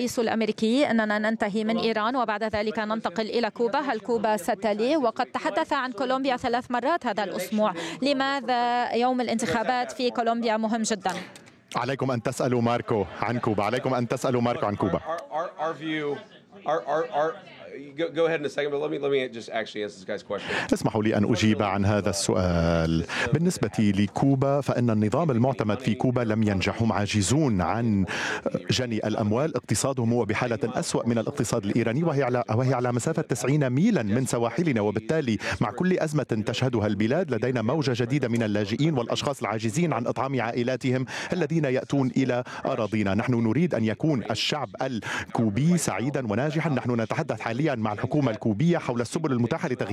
الرئيس الأمريكي أننا ننتهي من إيران وبعد ذلك ننتقل إلى كوبا. هل كوبا ستليه؟ وقد تحدث عن كولومبيا 3 مرات هذا الأسبوع. لماذا يوم الانتخابات في كولومبيا مهم جدا؟ عليكم أن تسألوا ماركو عن كوبا. عليكم أن تسألوا ماركو عن كوبا. Go ahead in a second, but let me just actually answer this guy's question. اسمحوا لي أن أجيب عن هذا السؤال. بالنسبة لكوبا فإن النظام المعتمد في كوبا لم ينجح. هم عاجزون عن جني الأموال. اقتصادهم هو بحالة أسوأ من الاقتصاد الإيراني، وهي على مسافة 90 ميلا من سواحلنا، وبالتالي مع كل أزمة تشهدها البلاد لدينا موجة جديدة من اللاجئين والأشخاص العاجزين عن إطعام عائلاتهم الذين يأتون إلى أراضينا. نحن نريد أن يكون الشعب الكوبي سعيدا وناجحا. نحن نتحدث حاليا مع الحكومة الكوبية حول السبل المتاحة لتغيير